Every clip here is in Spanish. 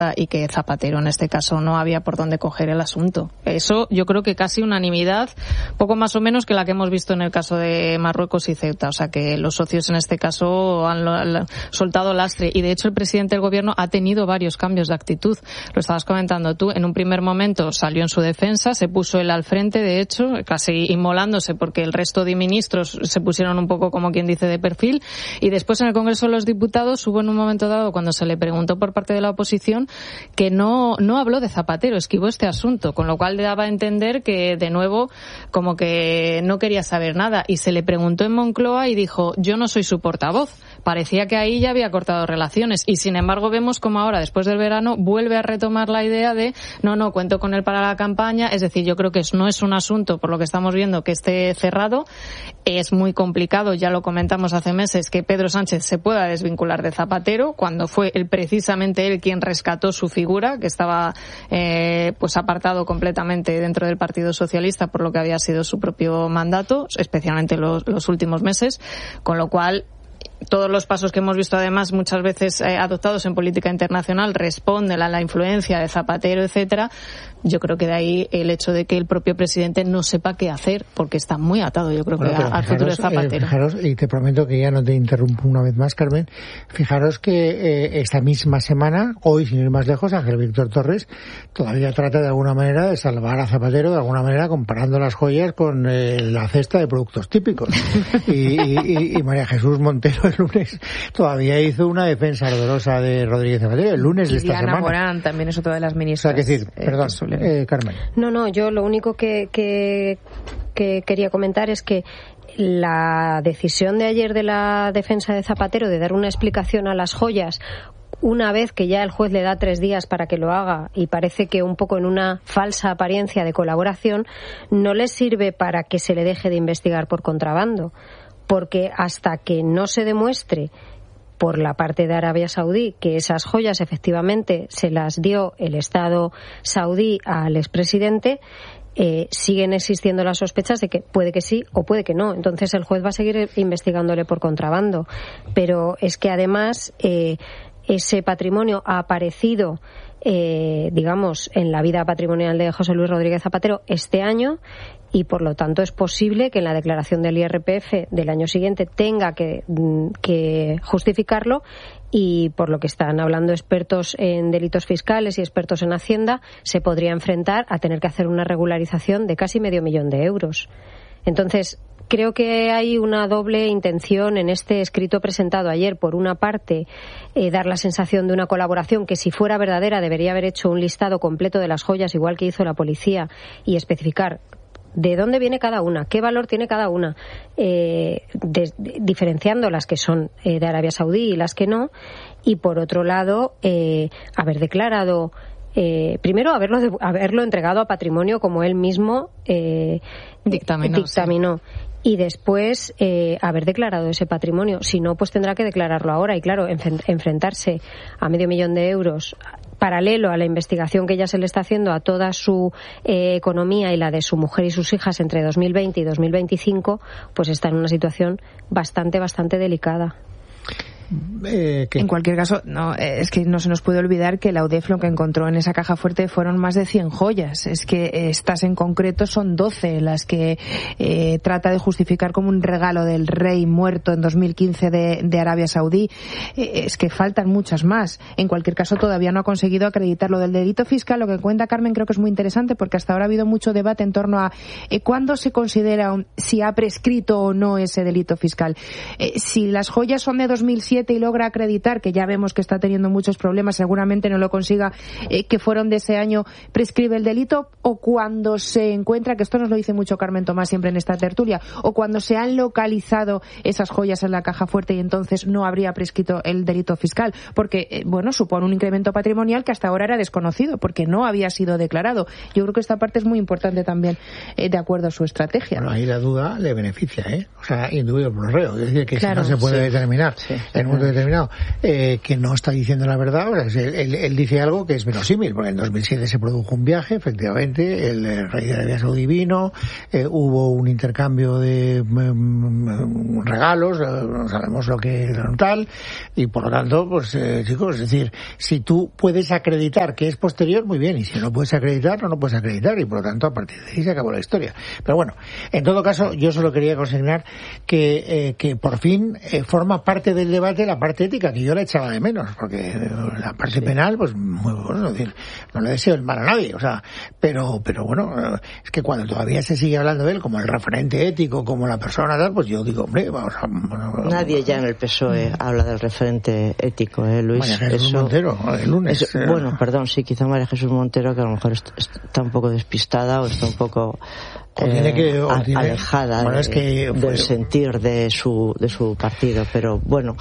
y que Zapatero en este caso no había por dónde coger el asunto. Eso yo creo que casi unanimidad, poco más o menos que la que hemos visto en el caso de Marruecos y Ceuta. O sea que los socios en este caso han soltado lastre y de hecho el presidente del gobierno ha tenido varios cambios de actitud. Lo estabas comentando tú. En un primer momento salió en su defensa, se puso él al frente, de hecho, casi inmolándose porque el resto de ministros se pusieron un poco como quien dice de perfil, y después en el Congreso de los Diputados hubo en un momento dado cuando se le preguntó por parte de la oposición que no habló de Zapatero, esquivó este asunto, con lo cual le daba a entender que de nuevo como que no quería saber nada, y se le preguntó en Moncloa y dijo yo no soy su portavoz. Parecía que ahí ya había cortado relaciones y sin embargo vemos como ahora después del verano vuelve a retomar la idea de no cuento con él para la campaña. Es decir, yo creo que no es un asunto por lo que estamos viendo que esté cerrado. Es muy complicado, ya lo comentamos hace meses, que Pedro Sánchez se pueda desvincular de Zapatero cuando fue precisamente él quien rescató su figura, que estaba pues apartado completamente dentro del Partido Socialista por lo que había sido su propio mandato, especialmente los últimos meses, con lo cual todos los pasos que hemos visto además muchas veces adoptados en política internacional responden a la influencia de Zapatero, etcétera. Yo creo que de ahí el hecho de que el propio presidente no sepa qué hacer, porque está muy atado, yo creo que al futuro de Zapatero. Fijaros, y te prometo que ya no te interrumpo una vez más, Carmen, fijaros que esta misma semana, hoy sin ir más lejos, Ángel Víctor Torres todavía trata de alguna manera de salvar a Zapatero, de alguna manera comparando las joyas con la cesta de productos típicos. y María Jesús Montero el lunes todavía hizo una defensa ardorosa de Rodríguez Zapatero, el lunes de esta semana. Diana Morán también es otra de las ministras. O sea, que decir, perdón, Carmen. No, yo lo único que quería comentar es que la decisión de ayer de la defensa de Zapatero de dar una explicación a las joyas una vez que ya el juez le da 3 días para que lo haga y parece que un poco en una falsa apariencia de colaboración, no le sirve para que se le deje de investigar por contrabando, porque hasta que no se demuestre por la parte de Arabia Saudí que esas joyas efectivamente se las dio el Estado saudí al expresidente, siguen existiendo las sospechas de que puede que sí o puede que no. Entonces el juez va a seguir investigándole por contrabando. Pero es que además ese patrimonio ha aparecido digamos en la vida patrimonial de José Luis Rodríguez Zapatero este año, y por lo tanto es posible que en la declaración del IRPF del año siguiente tenga que justificarlo, y por lo que están hablando expertos en delitos fiscales y expertos en Hacienda, se podría enfrentar a tener que hacer una regularización de casi $500.000 de euros. Entonces, creo que hay una doble intención en este escrito presentado ayer. Por una parte, dar la sensación de una colaboración que, si fuera verdadera, debería haber hecho un listado completo de las joyas, igual que hizo la policía, y especificar de dónde viene cada una, qué valor tiene cada una, diferenciando las que son de Arabia Saudí y las que no. Y por otro lado, haber declarado, primero haberlo entregado a Patrimonio como él mismo dictaminó. Sí. Y después haber declarado ese patrimonio. Si no, pues tendrá que declararlo ahora. Y claro, enfrentarse a $500.000 de euros paralelo a la investigación que ya se le está haciendo a toda su economía y la de su mujer y sus hijas entre 2020 y 2025, pues está en una situación bastante delicada. En cualquier caso, es que no se nos puede olvidar que la UDEF lo que encontró en esa caja fuerte fueron más de 100 joyas. Es que estas en concreto son 12 las que trata de justificar como un regalo del rey muerto en 2015 de Arabia Saudí. Es que faltan muchas más. En cualquier caso, todavía no ha conseguido acreditar lo del delito fiscal. Lo que cuenta Carmen creo que es muy interesante, porque hasta ahora ha habido mucho debate en torno a cuándo se considera si ha prescrito o no ese delito fiscal. Si las joyas son de 2007 y logra acreditar, que ya vemos que está teniendo muchos problemas, seguramente no lo consiga, que fueron de ese año, prescribe el delito, o cuando se encuentra, que esto nos lo dice mucho Carmen Tomás siempre en esta tertulia, o cuando se han localizado esas joyas en la caja fuerte y entonces no habría prescrito el delito fiscal, porque supone un incremento patrimonial que hasta ahora era desconocido, porque no había sido declarado. Yo creo que esta parte es muy importante también, de acuerdo a su estrategia. Bueno, ahí la duda le beneficia, o sea, inducido por el reo, es decir, que claro, si no se puede determinar en un momento determinado, que no está diciendo la verdad. O sea, él dice algo que es verosímil, porque en 2007 se produjo un viaje, efectivamente, el rey de Arabia Saudí vino, hubo un intercambio de regalos, no sabemos lo que era tal, y por lo tanto, pues chicos, es decir, si tú puedes acreditar que es posterior, muy bien, y si no puedes acreditar, no puedes acreditar, y por lo tanto a partir de ahí se acabó la historia. Pero bueno, en todo caso, yo solo quería consignar que por fin forma parte del debate la parte ética, que yo la echaba de menos, porque la parte penal, pues muy bueno, es decir, no le deseo el mal a nadie, o sea, pero bueno, es que cuando todavía se sigue hablando de él como el referente ético, como la persona tal, pues yo digo, hombre, vamos a... Nadie ya en el PSOE habla del referente ético, Luis. María Jesús Montero, el lunes. Bueno, perdón, sí, quizá María Jesús Montero, que a lo mejor está un poco despistada o está un poco alejada del sentir de su partido, pero bueno,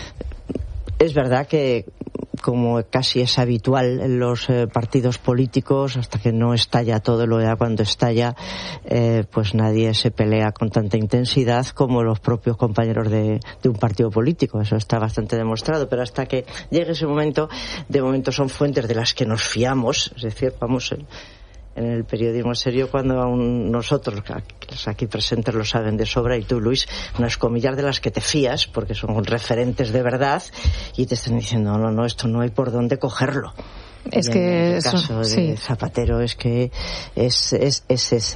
es verdad que, como casi es habitual en los partidos políticos, hasta que no estalla todo, lo ya cuando estalla, pues nadie se pelea con tanta intensidad como los propios compañeros de un partido político. Eso está bastante demostrado, pero hasta que llegue ese momento, de momento son fuentes de las que nos fiamos, es decir, vamos... En el periodismo serio, cuando aún nosotros, los aquí presentes, lo saben de sobra, y tú, Luis, unas comillas de las que te fías, porque son referentes de verdad, y te están diciendo, no, esto no hay por dónde cogerlo. Es y que en el eso, caso de sí. Zapatero es que ese es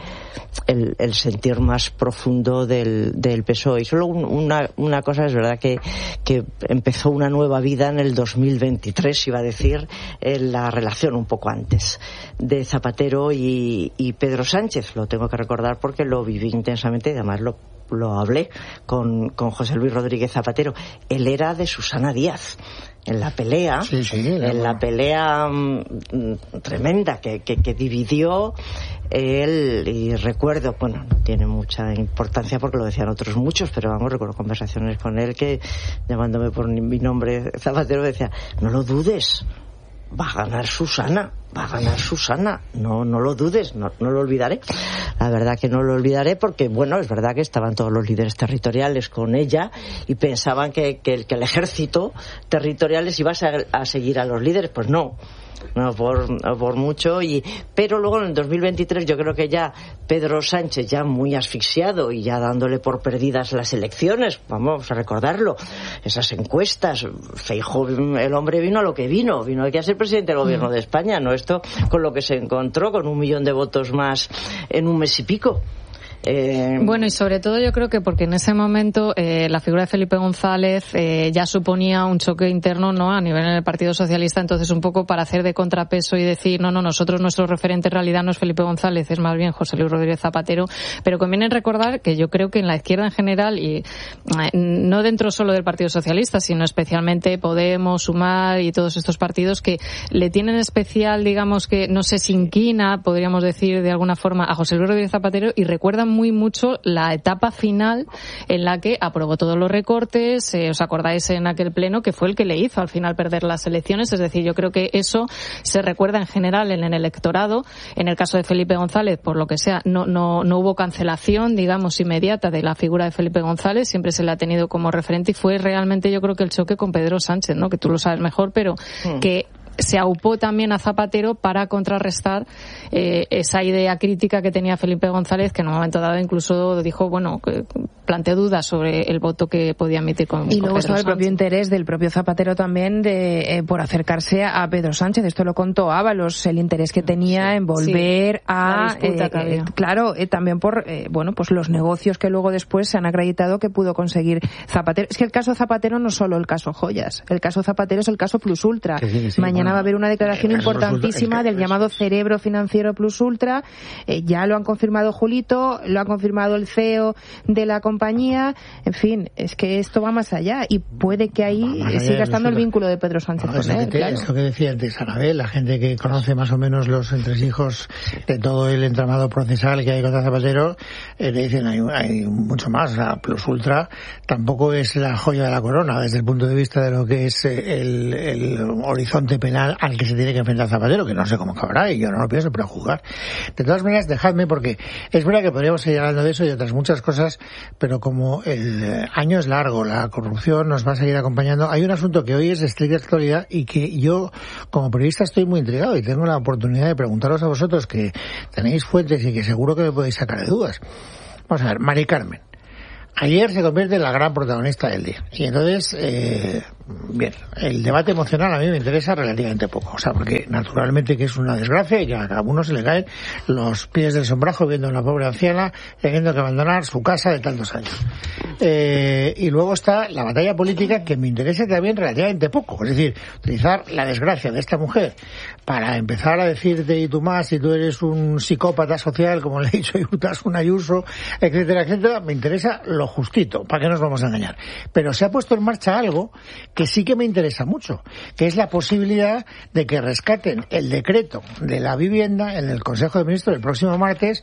el sentir más profundo del PSOE. Y solo una cosa, es verdad que empezó una nueva vida en el 2023, iba a decir, en la relación un poco antes de Zapatero y Pedro Sánchez. Lo tengo que recordar porque lo viví intensamente y además lo hablé con José Luis Rodríguez Zapatero. Él era de Susana Díaz. En la pelea, la pelea tremenda que dividió él, y recuerdo, bueno, no tiene mucha importancia porque lo decían otros muchos, pero vamos, recuerdo conversaciones con él que, llamándome por mi nombre Zapatero, decía, no lo dudes, va a ganar Susana, no lo dudes, no lo olvidaré. La verdad que no lo olvidaré porque, bueno, es verdad que estaban todos los líderes territoriales con ella y pensaban que el ejército territorial les iba a seguir a los líderes. Pues no por mucho, pero luego en el 2023 yo creo que ya Pedro Sánchez, ya muy asfixiado y ya dándole por perdidas las elecciones, vamos a recordarlo, esas encuestas, Feijóo, el hombre vino a lo que vino aquí a ser presidente del gobierno de España, no esto con lo que se encontró, con 1 millón de votos más en un mes y pico. Bueno, y sobre todo yo creo que porque en ese momento la figura de Felipe González ya suponía un choque interno, ¿no?, a nivel en el Partido Socialista, entonces un poco para hacer de contrapeso y decir, no, nosotros nuestro referente en realidad no es Felipe González, es más bien José Luis Rodríguez Zapatero, pero conviene recordar que yo creo que en la izquierda en general, y no dentro solo del Partido Socialista, sino especialmente Podemos, Sumar y todos estos partidos que le tienen especial, digamos que, no sé si inquina, podríamos decir de alguna forma, a José Luis Rodríguez Zapatero, y recuerdan muy mucho la etapa final en la que aprobó todos los recortes, os acordáis en aquel pleno que fue el que le hizo al final perder las elecciones, es decir, yo creo que eso se recuerda en general en el electorado. En el caso de Felipe González, por lo que sea, no hubo cancelación, digamos, inmediata de la figura de Felipe González, siempre se le ha tenido como referente y fue realmente, yo creo que el choque con Pedro Sánchez, ¿no?, que tú lo sabes mejor, pero que se aupó también a Zapatero para contrarrestar esa idea crítica que tenía Felipe González, que en un momento dado incluso dijo, bueno, planteó dudas sobre el voto que podía emitir con y luego estaba el propio interés del propio Zapatero también por acercarse a Pedro Sánchez. Esto lo contó Ábalos, el interés que tenía en volver a claro, también por pues los negocios que luego después se han acreditado que pudo conseguir Zapatero. Es que el caso Zapatero no es solo el caso Joyas, el caso Zapatero es el caso Plus Ultra. Mañana va a haber una declaración importantísima del llamado cerebro financiero Plus Ultra. Ya lo han confirmado Julito, lo ha confirmado el CEO de la compañía. En fin, es que esto va más allá y puede que ahí siga estando el vínculo de Pedro Sánchez con él. Es lo que decía antes Anabel, la gente que conoce más o menos los entresijos de todo el entramado procesal que hay contra Zapatero, le dicen hay mucho más. La Plus Ultra tampoco es la joya de la corona desde el punto de vista de lo que es el horizonte penal final al que se tiene que enfrentar Zapatero, que no sé cómo acabará y yo no lo pienso prejuzgar. De todas maneras, dejadme, porque es verdad que podríamos seguir hablando de eso y de otras muchas cosas, pero como el año es largo, la corrupción nos va a seguir acompañando, hay un asunto que hoy es de estricta actualidad y que yo, como periodista, estoy muy intrigado y tengo la oportunidad de preguntaros a vosotros, que tenéis fuentes y que seguro que me podéis sacar de dudas. Vamos a ver, Mari Carmen. Ayer se convierte en la gran protagonista del día. Y entonces, bien, el debate emocional a mí me interesa relativamente poco. O sea, porque naturalmente que es una desgracia y que a cada uno se le caen los pies del sombrajo viendo a una pobre anciana teniendo que abandonar su casa de tantos años. Y luego está la batalla política, que me interesa también relativamente poco. Es decir, utilizar la desgracia de esta mujer para empezar a decirte y tú más, y tú eres un psicópata social, como le he dicho, y un Ayuso, etcétera, etcétera, me interesa lo justito, ¿para qué nos vamos a engañar? Pero se ha puesto en marcha algo que sí que me interesa mucho, que es la posibilidad de que rescaten el decreto de la vivienda en el Consejo de Ministros el próximo martes,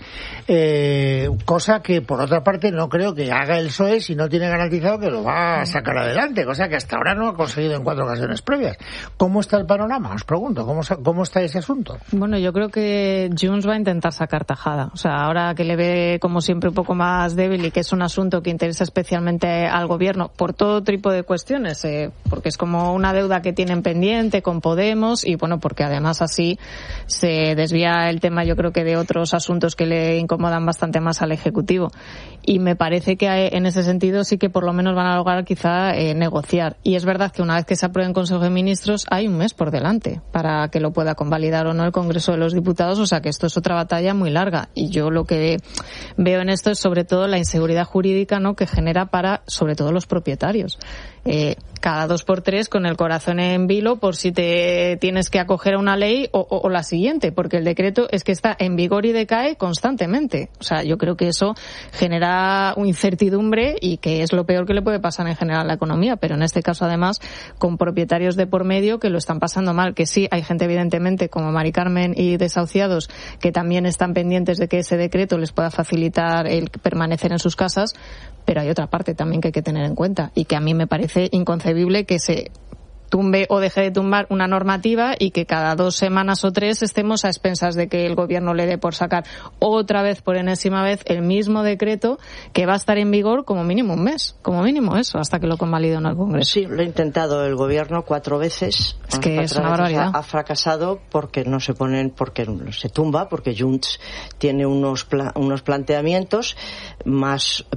cosa que por otra parte no creo que haga el PSOE si no tiene garantizado que lo va a sacar adelante, cosa que hasta ahora no ha conseguido en 4 ocasiones previas. ¿Cómo está el panorama? Os pregunto, ¿cómo está ese asunto? Bueno, yo creo que Junts va a intentar sacar tajada. O sea, ahora que le ve como siempre un poco más débil y que es un asunto que interesa especialmente al gobierno por todo tipo de cuestiones, porque es como una deuda que tienen pendiente con Podemos y bueno, porque además así se desvía el tema, yo creo que de otros asuntos que le incomodan bastante más al Ejecutivo. Y me parece que en ese sentido sí que por lo menos van a lograr quizá negociar. Y es verdad que una vez que se apruebe en Consejo de Ministros hay un mes por delante para que lo pueda convalidar o no el Congreso de los Diputados, o sea que esto es otra batalla muy larga. Y yo lo que veo en esto es sobre todo la inseguridad jurídica, ¿no?, que genera para sobre todo los propietarios. Cada 2x3 con el corazón en vilo por si te tienes que acoger a una ley o la siguiente, porque el decreto es que está en vigor y decae constantemente. O sea, yo creo que eso genera una incertidumbre y que es lo peor que le puede pasar en general a la economía, pero en este caso además con propietarios de por medio que lo están pasando mal, que sí, hay gente evidentemente como Mari Carmen y desahuciados que también están pendientes de que ese decreto les pueda facilitar el permanecer en sus casas, pero hay otra parte también que hay que tener en cuenta y que a mí me parece inconcebible que se tumbe o deje de tumbar una normativa y que cada 2 semanas o 3 estemos a expensas de que el gobierno le dé por sacar otra vez, por enésima vez, el mismo decreto que va a estar en vigor como mínimo un mes, como mínimo eso, hasta que lo convalide en el Congreso. Sí, lo ha intentado el gobierno 4 veces. Es que es una barbaridad. Ha fracasado porque no se ponen, porque se tumba, porque Junts tiene unos planteamientos más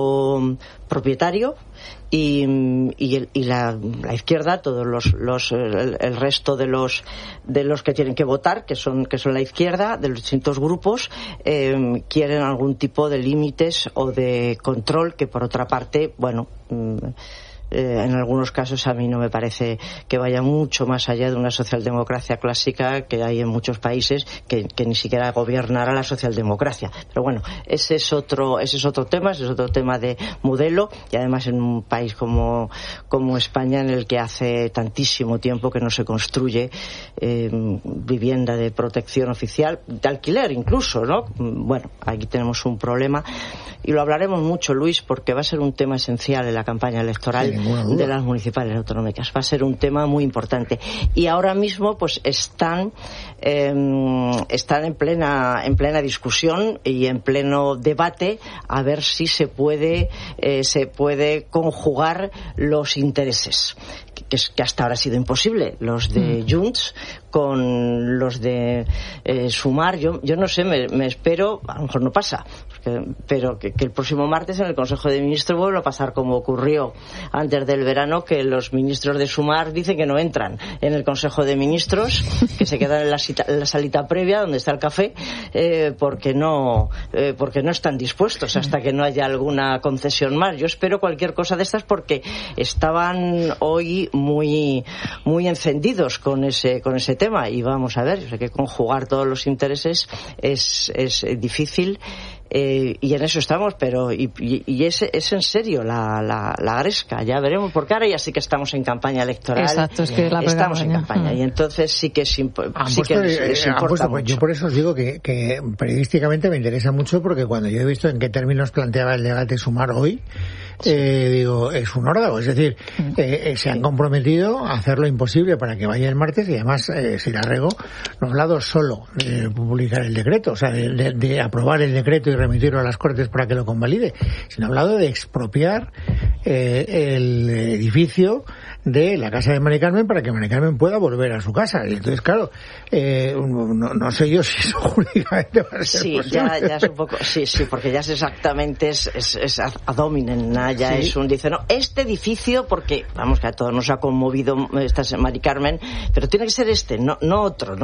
propietario y la izquierda, todos el resto de los que tienen que votar, que son la izquierda, de los distintos grupos, quieren algún tipo de límites o de control que por otra parte, bueno, en algunos casos a mí no me parece que vaya mucho más allá de una socialdemocracia clásica que hay en muchos países que ni siquiera gobernará la socialdemocracia. Pero bueno, ese es otro tema de modelo, y además en un país como España, en el que hace tantísimo tiempo que no se construye vivienda de protección oficial, de alquiler incluso, ¿no? Bueno, aquí tenemos un problema y lo hablaremos mucho, Luis, porque va a ser un tema esencial en la campaña electoral de las municipales autonómicas. Va a ser un tema muy importante. Y ahora mismo pues están en plena discusión y en pleno debate a ver si se puede conjugar los intereses, que hasta ahora ha sido imposible, los de Junts con los de Sumar. Yo no sé, me espero, a lo mejor no pasa, pero que el próximo martes en el Consejo de Ministros vuelva a pasar como ocurrió antes del verano, que los ministros de Sumar dicen que no entran en el Consejo de Ministros, que se quedan en la salita previa donde está el café, porque no están dispuestos hasta que no haya alguna concesión más. Yo espero cualquier cosa de estas porque estaban hoy muy encendidos con ese tema, y vamos a ver, o sea, que conjugar todos los intereses es difícil. Y en eso estamos, pero y es en serio la gresca. Ya veremos, porque ahora ya sí que estamos en campaña electoral. Exacto, es que estamos en campaña y entonces sí que es importante. Yo por eso os digo que periodísticamente me interesa mucho, porque cuando yo he visto en qué términos planteaba el debate Sumar hoy, digo, es un órdago. Es decir, se han comprometido a hacer lo imposible para que vaya el martes, y además Sirarrego no ha hablado solo de publicar el decreto, o sea, de aprobar el decreto y remitirlo a las Cortes para que lo convalide, sino ha hablado de expropiar el edificio de la casa de Mari Carmen para que Mari Carmen pueda volver a su casa. Y entonces, claro, no sé yo si eso jurídicamente va a ser posible. Ya es un poco, sí, porque ya es exactamente, es ad hominem, ya es un, dice, no, este edificio, porque, vamos, que a todos nos ha conmovido esta Mari Carmen, pero tiene que ser no otro,